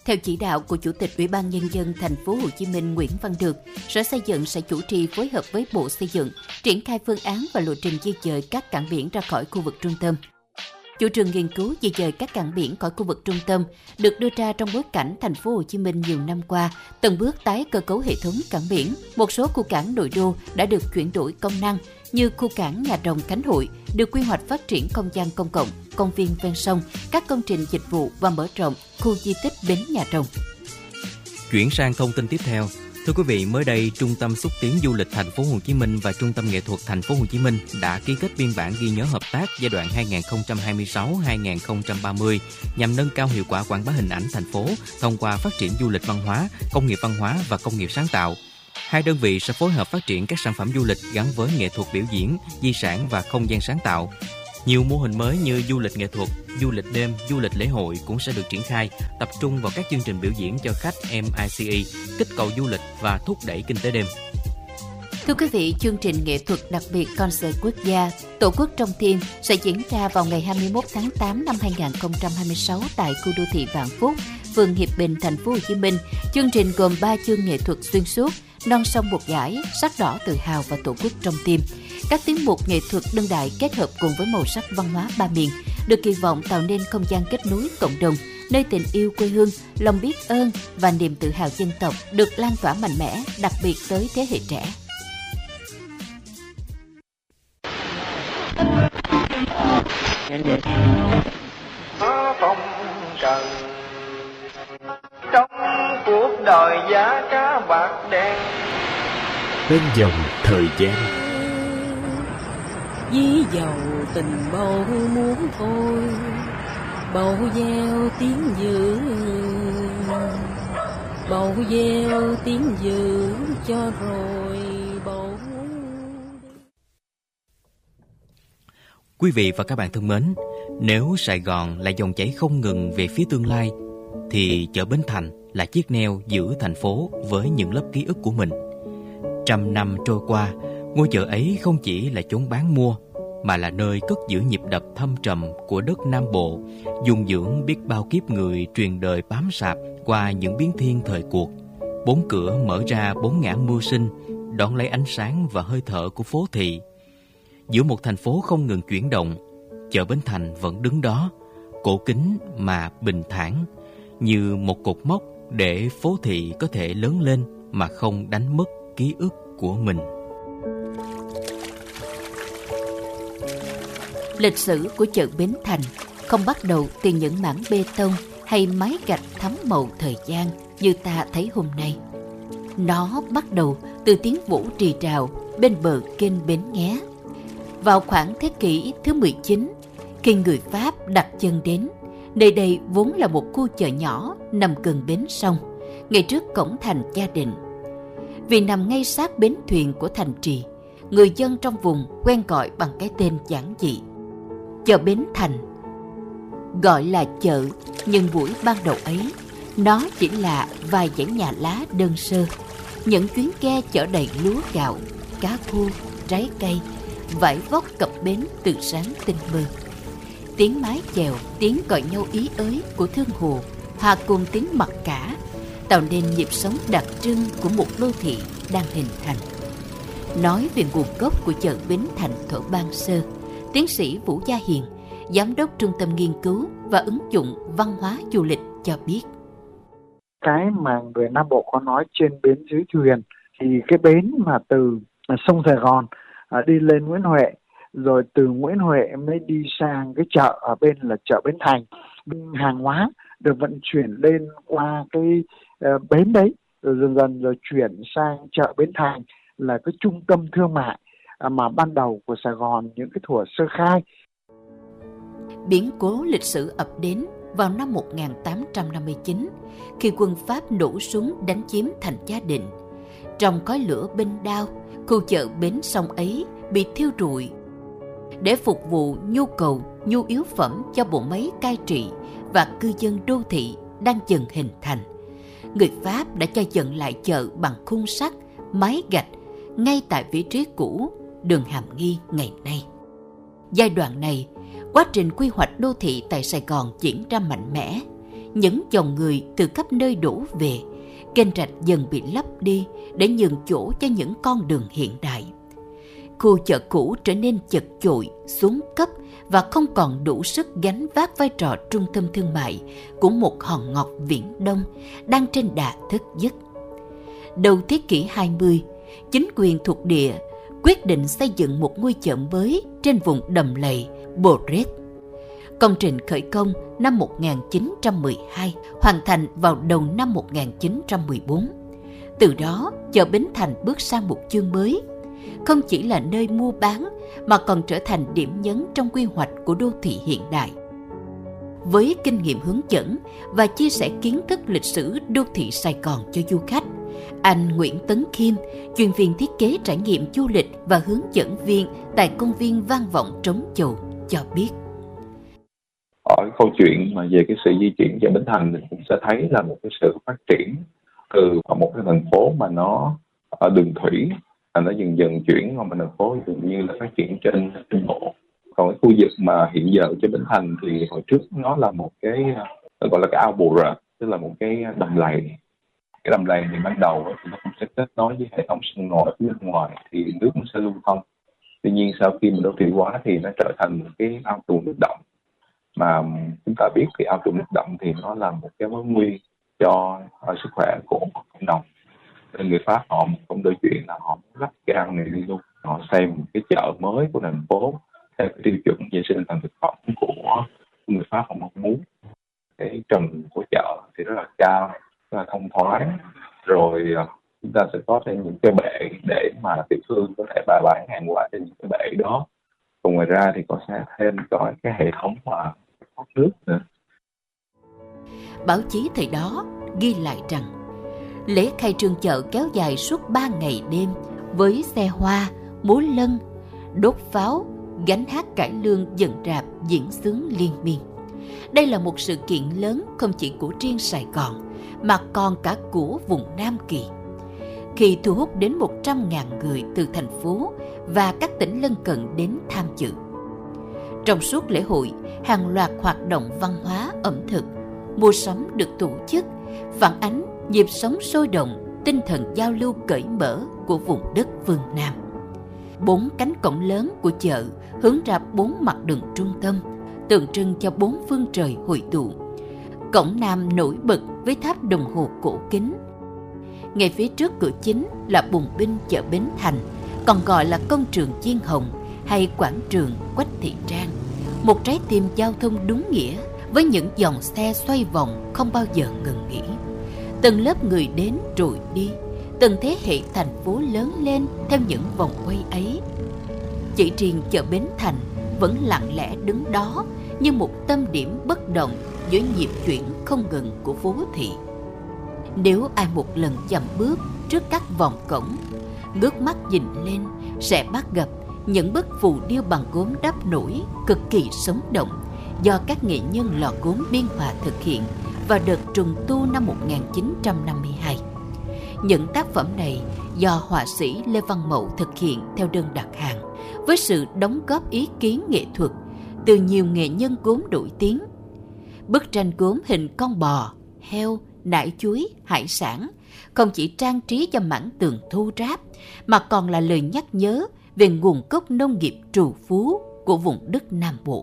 Theo chỉ đạo của Chủ tịch Ủy ban Nhân dân thành phố Hồ Chí Minh Nguyễn Văn Được, Sở Xây dựng sẽ chủ trì phối hợp với Bộ Xây dựng triển khai phương án và lộ trình di dời các cảng biển ra khỏi khu vực trung tâm. Chủ trương nghiên cứu di dời các cảng biển khỏi khu vực trung tâm được đưa ra trong bối cảnh thành phố Hồ Chí Minh nhiều năm qua từng bước tái cơ cấu hệ thống cảng biển. Một số khu cảng nội đô đã được chuyển đổi công năng như khu cảng Nhà Rồng Khánh Hội được quy hoạch phát triển không gian công cộng, công viên ven sông, các công trình dịch vụ và mở rộng khu di tích Bến Nhà Rồng. Chuyển sang thông tin tiếp theo. Thưa quý vị, mới đây Trung tâm xúc tiến du lịch thành phố Hồ Chí Minh và Trung tâm nghệ thuật thành phố Hồ Chí Minh đã ký kết biên bản ghi nhớ hợp tác giai đoạn 2026-2030 nhằm nâng cao hiệu quả quảng bá hình ảnh thành phố thông qua phát triển du lịch văn hóa, công nghiệp văn hóa và công nghiệp sáng tạo. Hai đơn vị sẽ phối hợp phát triển các sản phẩm du lịch gắn với nghệ thuật biểu diễn, di sản và không gian sáng tạo. Nhiều mô hình mới như du lịch nghệ thuật, du lịch đêm, du lịch lễ hội cũng sẽ được triển khai, tập trung vào các chương trình biểu diễn cho khách MICE, kích cầu du lịch và thúc đẩy kinh tế đêm. Thưa quý vị, chương trình nghệ thuật đặc biệt Concert Quốc gia Tổ quốc trong tim sẽ diễn ra vào ngày 21 tháng 8 năm 2026 tại khu đô thị Vạn Phúc, phường Hiệp Bình, thành phố Hồ Chí Minh. Chương trình gồm 3 chương nghệ thuật xuyên suốt, Non sông một dải, Sắc đỏ tự hào và Tổ quốc trong tim. Các tiết mục nghệ thuật đương đại kết hợp cùng với màu sắc văn hóa ba miền được kỳ vọng tạo nên không gian kết nối cộng đồng, nơi tình yêu quê hương, lòng biết ơn và niềm tự hào dân tộc được lan tỏa mạnh mẽ, đặc biệt tới thế hệ trẻ. Phong trần trong cuộc đời giá cá bạc đen bên dòng thời gian dí dầu tình bầu muốn thôi, bầu gieo tiếng dự, bầu gieo tiếng dự cho rồi bầu. Quý vị và các bạn thân mến, nếu Sài Gòn là dòng chảy không ngừng về phía tương lai, thì chợ Bến Thành là chiếc neo giữ thành phố với những lớp ký ức của mình. 100 năm trôi qua, ngôi chợ ấy không chỉ là chốn bán mua, mà là nơi cất giữ nhịp đập thâm trầm của đất Nam Bộ, dung dưỡng biết bao kiếp người truyền đời bám sạp qua những biến thiên thời cuộc. 4 cửa mở ra 4 ngã mưu sinh, đón lấy ánh sáng và hơi thở của phố thị. Giữa một thành phố không ngừng chuyển động, chợ Bến Thành vẫn đứng đó, cổ kính mà bình thản, như một cột mốc để phố thị có thể lớn lên mà không đánh mất ký ức của mình. Lịch sử của chợ Bến Thành không bắt đầu từ những mảng bê tông hay mái gạch thấm màu thời gian như ta thấy hôm nay. Nó bắt đầu từ tiếng vũ rì rào bên bờ kênh Bến Nghé. Vào khoảng thế kỷ thứ 19, khi người Pháp đặt chân đến, nơi đây vốn là một khu chợ nhỏ nằm gần bến sông, ngay trước cổng thành Gia Định. Vì nằm ngay sát bến thuyền của thành trì, người dân trong vùng quen gọi bằng cái tên giản dị, chợ Bến Thành. Gọi là chợ, nhưng buổi ban đầu ấy, nó chỉ là vài dãy nhà lá đơn sơ, những chuyến ghe chở đầy lúa gạo, cá khô, trái cây, vải vóc cập bến từ sáng tinh mơ. Tiếng mái chèo, tiếng gọi nhau ý ới của thương hồ hòa cùng tiếng mặc cả, tạo nên nhịp sống đặc trưng của một đô thị đang hình thành. Nói về nguồn gốc của chợ Bến Thành thuở ban sơ, tiến sĩ Vũ Gia Hiền, giám đốc Trung tâm Nghiên cứu và Ứng dụng Văn hóa Du lịch cho biết. Cái mà người Nam Bộ có nói trên bến dưới thuyền, thì cái bến mà từ sông Sài Gòn đi lên Nguyễn Huệ, rồi từ Nguyễn Huệ mới đi sang cái chợ ở bên là chợ Bến Thành. Hàng hóa được vận chuyển lên qua cái bến đấy, rồi dần dần rồi chuyển sang chợ Bến Thành là cái trung tâm thương mại mà ban đầu của Sài Gòn những cái thuở sơ khai. Biến cố lịch sử ập đến vào năm 1859, khi quân Pháp nổ súng đánh chiếm thành Gia Định. Trong khói lửa binh đao, khu chợ bến sông ấy bị thiêu rụi. Để phục vụ nhu cầu nhu yếu phẩm cho bộ máy cai trị và cư dân đô thị đang dần hình thành, người Pháp đã cho dựng lại chợ bằng khung sắt, mái gạch ngay tại vị trí cũ đường Hàm Nghi ngày nay. Giai đoạn này, quá trình quy hoạch đô thị tại Sài Gòn diễn ra mạnh mẽ. những dòng người từ khắp nơi đổ về, kênh rạch dần bị lấp đi để nhường chỗ cho những con đường hiện đại. Khu chợ cũ trở nên chật chội, xuống cấp và không còn đủ sức gánh vác vai trò trung tâm thương mại của một hòn ngọc Viễn Đông đang trên đà thức giấc. Đầu thế kỷ 20, chính quyền thuộc địa quyết định xây dựng một ngôi chợ mới trên vùng đầm lầy Boret. Công trình khởi công năm 1912, hoàn thành vào đầu năm 1914. Từ đó, chợ Bến Thành bước sang một chương mới, không chỉ là nơi mua bán mà còn trở thành điểm nhấn trong quy hoạch của đô thị hiện đại. Với kinh nghiệm hướng dẫn và chia sẻ kiến thức lịch sử đô thị Sài Gòn cho du khách, anh Nguyễn Tấn Khiêm, chuyên viên thiết kế trải nghiệm du lịch và hướng dẫn viên tại công viên Vang Vọng Trống Chầu cho biết. Ở câu chuyện mà về cái sự di chuyển chợ Bến Thành thì cũng sẽ thấy là một cái sự phát triển từ một cái thành phố mà nó ở đường thủy, nó dần dần chuyển qua một thành phố dường như là phát triển trên bộ. Còn cái khu vực mà hiện giờ chợ Bến Thành thì hồi trước nó là một cái gọi là cái ao bù rợt, tức là một cái đầm lầy. Cái đầm lầy thì ban đầu thì nó cũng sẽ kết nối với hệ thống sông ngòi phía bên ngoài thì nước nó sẽ lưu thông. Tuy nhiên sau khi mình đô thị hóa thì nó trở thành một cái ao tù nước động, mà chúng ta biết thì ao tù nước động thì nó là một cái mối nguy cho sức khỏe của cộng đồng. Nên người Pháp họ không đôi chuyện là họ lắp cái ao này đi luôn, họ xây một cái chợ mới của thành phố theo cái tiêu chuẩn vệ sinh an toàn thực phẩm của người Pháp họ mong muốn. Cái trần của chợ thì rất là cao, rất là thông thoáng, rồi chúng ta sẽ có thêm những cái bệ để mà tiểu thương có thể bày bán hàng hóa trên những cái bệ đó. Còn ngoài ra thì sẽ thêm có cái hệ thống mà thoát nước nữa. Báo chí thời đó ghi lại rằng lễ khai trương chợ kéo dài suốt 3 ngày đêm với xe hoa, múa lân, đốt pháo, gánh hát cải lương dần rạp diễn xướng liên miên. Đây là một sự kiện lớn không chỉ của riêng Sài Gòn mà còn cả của vùng Nam Kỳ, khi thu hút đến 100.000 người từ thành phố và các tỉnh lân cận đến tham dự. Trong suốt lễ hội, hàng loạt hoạt động văn hóa, ẩm thực, mua sắm được tổ chức, phản ánh nhịp sống sôi động, tinh thần giao lưu cởi mở của vùng đất phương Nam. 4 cánh cổng lớn của chợ hướng ra 4 mặt đường trung tâm, tượng trưng cho 4 phương trời hội tụ. Cổng Nam nổi bật với tháp đồng hồ cổ kính. Ngay phía trước cửa chính là bùng binh chợ Bến Thành, còn gọi là công trường Chiên Hồng hay quảng trường Quách Thị Trang, một trái tim giao thông đúng nghĩa với những dòng xe xoay vòng không bao giờ ngừng nghỉ. Từng lớp người đến rồi đi, từng thế hệ thành phố lớn lên theo những vòng quay ấy. Chỉ riêng chợ Bến Thành vẫn lặng lẽ đứng đó như một tâm điểm bất động với nhịp chuyển không ngừng của phố thị. Nếu ai một lần chậm bước trước các vòng cổng, ngước mắt nhìn lên sẽ bắt gặp những bức phù điêu bằng gốm đắp nổi cực kỳ sống động do các nghệ nhân lò gốm Biên Hòa thực hiện vào đợt trùng tu năm 1952. Những tác phẩm này do họa sĩ Lê Văn Mậu thực hiện theo đơn đặt hàng, với sự đóng góp ý kiến nghệ thuật từ nhiều nghệ nhân gốm nổi tiếng. Bức tranh gốm hình con bò, heo, nải chuối, hải sản không chỉ trang trí cho mảng tường thô ráp mà còn là lời nhắc nhớ về nguồn gốc nông nghiệp trù phú của vùng đất Nam Bộ.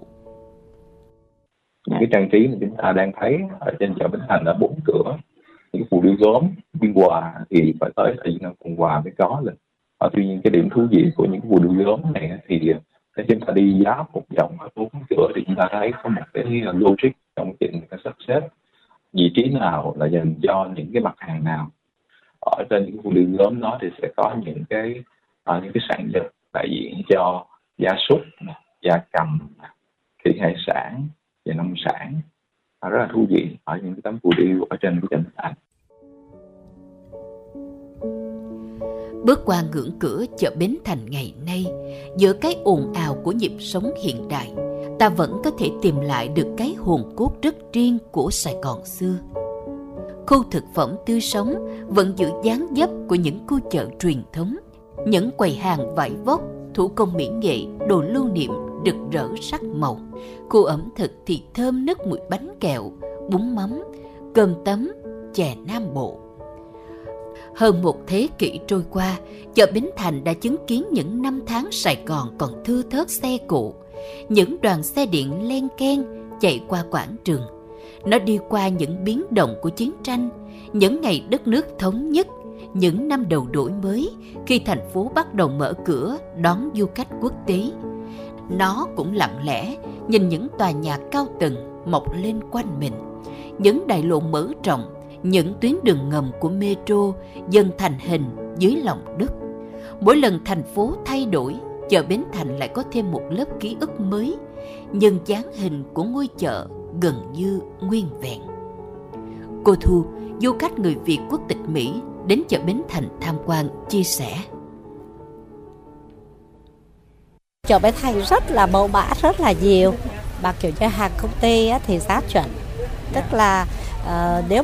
Những cái trang trí mà chúng ta đang thấy ở trên chợ Bến Thành ở 4 cửa, những phù điêu gốm Biên Hòa thì phải tới thời Việt Nam Cộng Hòa mới có lên. Tuy nhiên cái điểm thú vị của những phù điêu gốm này thì nếu chúng ta đi giáp một vòng ở 4 cửa thì chúng ta thấy có một cái logic trong chuyện người ta sắp xếp vị trí nào là dành cho những cái mặt hàng nào. Ở trên những phù điêu gốm đó thì sẽ có những cái sản vật đại diện cho gia súc, gia cầm, thủy hải sản và nông sản, rất là thú vị ở những cái tấm phù điêu ở trên cái Bến Thành. Bước qua ngưỡng cửa chợ Bến Thành ngày nay, giữa cái ồn ào của nhịp sống hiện đại, ta vẫn có thể tìm lại được cái hồn cốt rất riêng của Sài Gòn xưa. Khu thực phẩm tươi sống vẫn giữ dáng dấp của những khu chợ truyền thống, những quầy hàng vải vóc, thủ công mỹ nghệ, đồ lưu niệm rực rỡ sắc màu. Khu ẩm thực thì thơm nức mùi bánh kẹo, bún mắm, cơm tấm, chè Nam Bộ. Hơn một thế kỷ trôi qua, chợ Bến Thành đã chứng kiến những năm tháng Sài Gòn còn thưa thớt xe cộ, những đoàn xe điện len keng chạy qua quảng trường. Nó đi qua những biến động của chiến tranh, những ngày đất nước thống nhất, những năm đầu đổi mới khi thành phố bắt đầu mở cửa đón du khách quốc tế. Nó cũng lặng lẽ nhìn những tòa nhà cao tầng mọc lên quanh mình, những đại lộ mở rộng, những tuyến đường ngầm của metro dần thành hình dưới lòng đất. Mỗi lần thành phố thay đổi, chợ Bến Thành lại có thêm một lớp ký ức mới, nhưng dáng hình của ngôi chợ gần như nguyên vẹn. Cô Thu, du khách người Việt quốc tịch Mỹ, đến chợ Bến Thành tham quan, chia sẻ. Chợ Bến Thành rất là mẫu mã, rất là nhiều. Mà kiểu như hàng công ty thì giá chuẩn. Tức là nếu